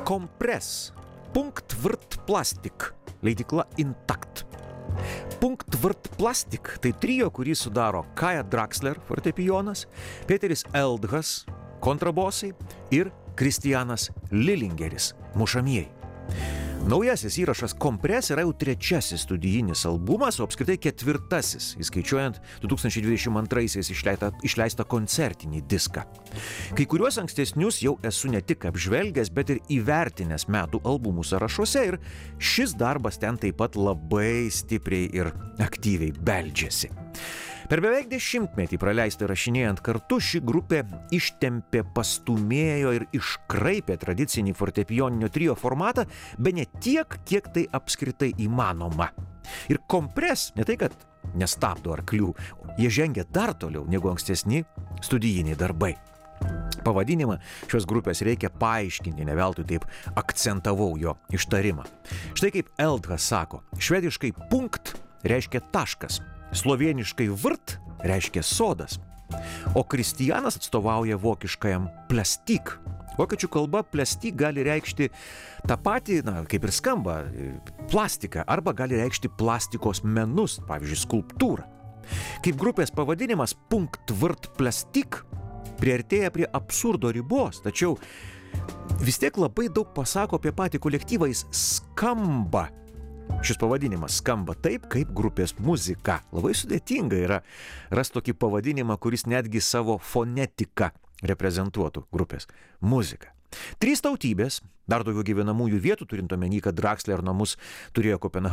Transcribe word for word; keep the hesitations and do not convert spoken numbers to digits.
Kompres, Punkt Vrt Plastik, leidykla Intakt. Punkt Vrt Plastik tai trio, kurį sudaro Kaja Draxler, fortepijonas, Peteris Eldhas, kontrabosai ir Kristianas Lilingeris, mušamieji. Naujasis įrašas Kompres yra jau trečiasis studijinis albumas, o apskritai ketvirtasis, įskaičiuojant du tūkstančiai dvidešimt antraisiais išleistą, išleistą koncertinį diską. Kai kuriuos ankstesnius jau esu ne tik apžvelgęs, bet ir įvertinęs metų albumų sąrašuose ir šis darbas ten taip pat labai stipriai ir aktyviai beldžiasi. Per beveik dešimtmetį praleistą rašinėjant kartu, ši grupė ištempė, pastūmėjo ir iškraipė tradicinį fortepijoninio trio formatą, be ne tiek, kiek tai apskritai įmanoma. Ir Kompres ne tai, kad nestabdo arklių, jie žengia dar toliau negu ankstesni studijiniai darbai. Pavadinimą šios grupės reikia paaiškinti, ne veltui taip akcentavau jo ištarimą. Štai kaip Eldhas sako, švediškai punkt reiškia taškas, slovėniškai vrt reiškia sodas, o Kristianas atstovauja vokiškajam plastik. Vokiečių kalba plastik gali reikšti tą patį, na, kaip ir skamba, plastiką, arba gali reikšti plastikos menus, pavyzdžiui, skulptūrą. Kaip grupės pavadinimas Punkt Vrt Plastik priartėja prie absurdo ribos, tačiau vis tiek labai daug pasako apie patį kolektyvą, jis skamba. Šis pavadinimas skamba taip, kaip grupės muzika. Labai sudėtinga yra rasti tokį pavadinimą, kuris netgi savo fonetiką reprezentuotų grupės muziką. Trys tautybės, dar daugiau gyvenamųjų vietų, turint omeny, kad Draxler namus turėjo Kopenhagoje.